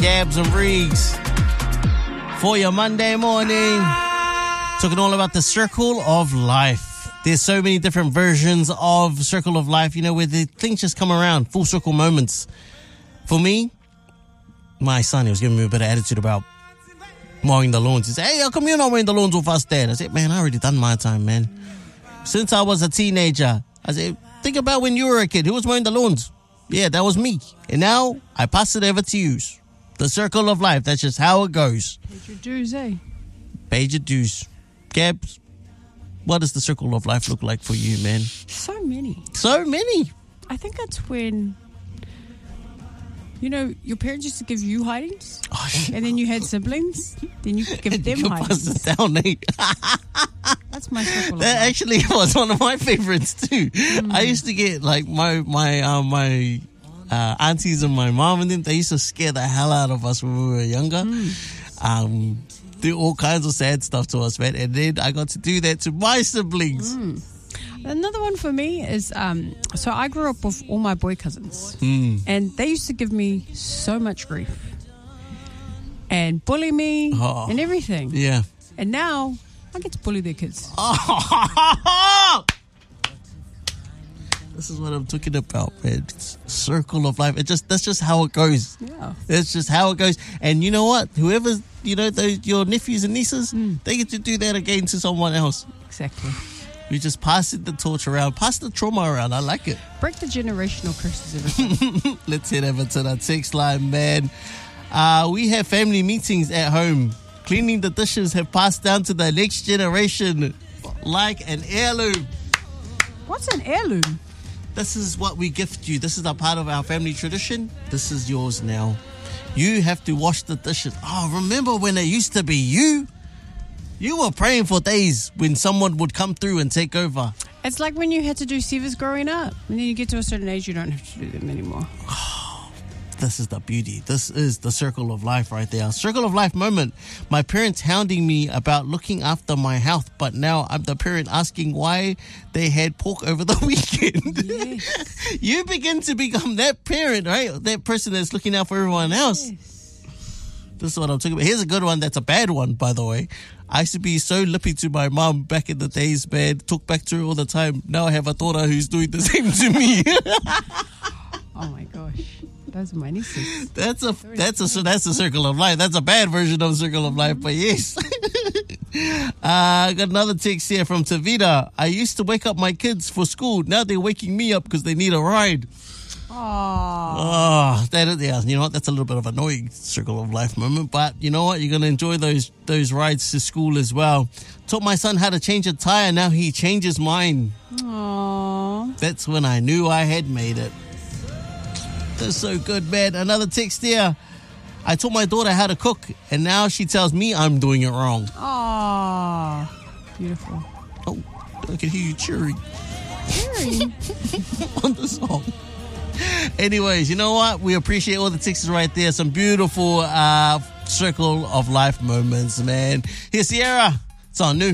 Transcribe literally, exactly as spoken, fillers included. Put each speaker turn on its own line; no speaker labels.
Gabs and Reegs for your Monday morning. Talking all about the circle of life. There's so many different versions of circle of life, you know, where the things just come around, full circle moments. For me, my son, he was giving me a bit of attitude about mowing the lawns. He said, hey, how come you're not mowing the lawns with us, Dad? I said, man, I already done my time, man. Since I was a teenager, I said, think about when you were a kid. Who was mowing the lawns? Yeah, that was me. And now I pass it over to you. The circle of life. That's just how it goes.
Paid your dues, eh?
Paid your dues. Gabs, what does the circle of life look like for you, man?
So many.
So many.
I think that's when, you know, your parents used to give you hidings,
oh,
and then you had siblings, then you could give them
you
hidings.
Pass it down, eh?
That's my circle of
That
life.
actually was one of my favorites too.
Mm.
I used to get like my my uh, my uh, aunties and my mom and them. They used to scare the hell out of us when we were younger. Mm. Um, do all kinds of sad stuff to us, man. And then I got to do that to my siblings.
Mm. Another one for me is, um, so I grew up with all my boy cousins,
mm.
and they used to give me so much grief and bully me
oh.
and everything.
Yeah.
And now I get to bully their kids.
Oh. This is what I'm talking about, man. It's circle of life. It just that's just how it goes.
Yeah.
That's just how it goes. And you know what? Whoever, you know, those, your nephews and nieces, mm. they get to do that again to someone else.
Exactly.
We just pass it the torch around, pass the trauma around. I like it.
Break the generational curses, everything.
Let's head over to the text line, man. Uh, we have family meetings at home. Cleaning the dishes have passed down to the next generation like an heirloom.
What's an heirloom?
This is what we gift you. This is a part of our family tradition. This is yours now. You have to wash the dishes. Oh, remember when it used to be you? You were praying for days when someone would come through and take over.
It's like when you had to do sievers growing up. And then you get to a certain age, you don't have to do them anymore.
Oh, this is the beauty. This is the circle of life right there. Circle of life moment. My parents hounding me about looking after my health, but now I'm the parent asking why they had pork over the weekend.
Yes.
You begin to become that parent, right? That person that's looking out for everyone else.
Yes.
This is what I'm talking about. Here's a good one. That's a bad one, by the way. I used to be so lippy to my mom back in the days, man. Talk back to her all the time. Now I have a daughter who's doing the same to me.
Oh my gosh. Those are my nieces.
That's a that's a that's a circle of life. That's a bad version of circle of life, but yes. uh, I got another text here from Tavita. I used to wake up my kids for school. Now they're waking me up because they need a ride.
Aww.
Oh, that is, yeah, you know what? That's a little bit of an annoying circle of life moment, but you know what? You're going to enjoy those those rides to school as well. Taught my son how to change a tire. Now he changes mine.
Aww.
That's when I knew I had made it. That's so good, man. Another text here. I taught my daughter how to cook, and now she tells me I'm doing it wrong.
Aww. Beautiful.
Oh, I can hear you cheering.
Cheering?
On the song. Anyways, you know what? We appreciate all the texts right there. Some beautiful uh, circle of life moments, man. Here's Sierra. It's on New.